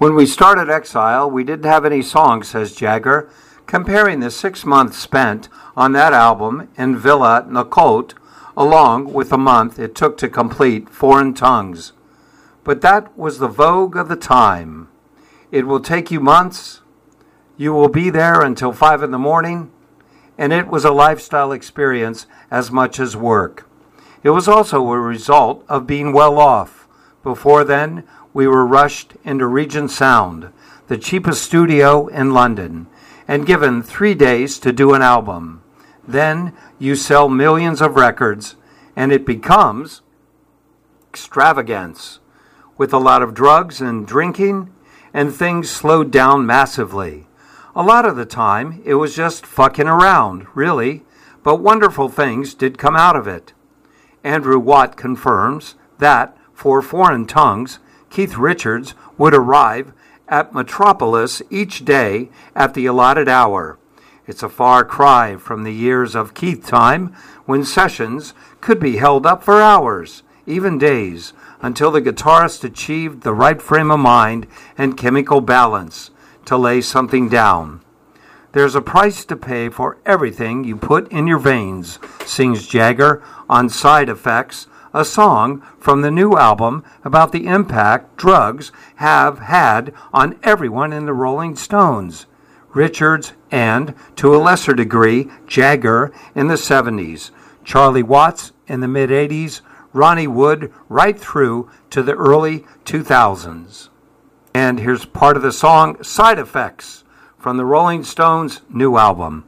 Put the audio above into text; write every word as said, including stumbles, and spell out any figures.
When we started Exile, we didn't have any songs, says Jagger, comparing the six months spent on that album in Villa Nakot, along with the month it took to complete Foreign Tongues. But that was the vogue of the time. It will take you months. You will be there until five in the morning. And it was a lifestyle experience as much as work. It was also a result of being well off. Before then, we were rushed into Regent Sound, the cheapest studio in London, and given three days to do an album. Then you sell millions of records, and it becomes extravagance, with a lot of drugs and drinking, and things slowed down massively. A lot of the time, it was just fucking around, really, but wonderful things did come out of it. Andrew Watt confirms that, for Foreign Tongues, Keith Richards would arrive at Metropolis each day at the allotted hour. It's a far cry from the years of Keith time, when sessions could be held up for hours, even days, until the guitarist achieved the right frame of mind and chemical balance to lay something down. There's a price to pay for everything you put in your veins, sings Jagger on Side Effects, a song from the new album about the impact drugs have had on everyone in the Rolling Stones, Richards, and, to a lesser degree, Jagger in the seventies, Charlie Watts in the mid-eighties, Ronnie Wood right through to the early two thousands. And here's part of the song Side Effects from the Rolling Stones' new album.